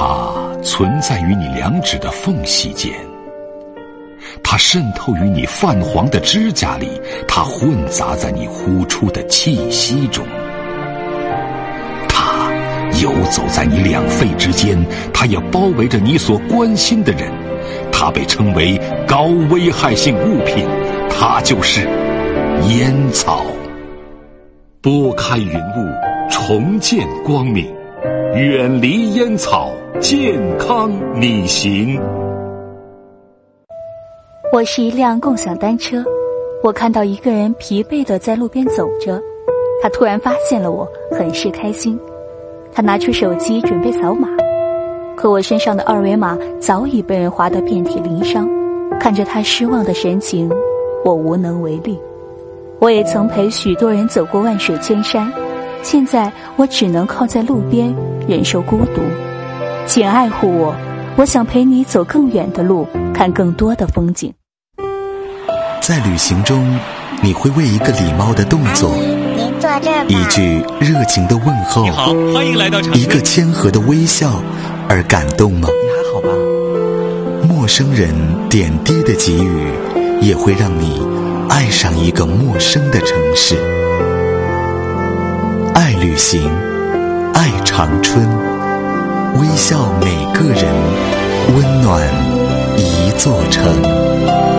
它存在于你两指的缝隙间，它渗透于你泛黄的指甲里，它混杂在你呼出的气息中，它游走在你两肺之间，它也包围着你所关心的人。它被称为高危害性物品，它就是烟草。拨开云雾，重见光明，远离烟草，健康你行。 我是一辆共享单车，我看到一个人疲惫地在路边走着，他突然发现了我，很是开心。他拿出手机准备扫码，可我身上的二维码早已被人划得遍体鳞伤。看着他失望的神情，我无能为力。我也曾陪许多人走过万水千山，现在我只能靠在路边忍受孤独。请爱护我，我想陪你走更远的路，看更多的风景。 在旅行中，你会为一个礼貌的动作， 您坐这儿吧， 一句热情的问候， 你好，欢迎来到长春， 一个谦和的微笑而感动吗？ 你还好吧？ 陌生人点滴的给予，也会让你爱上一个陌生的城市。爱旅行，爱长春，微笑每个人，温暖一座城。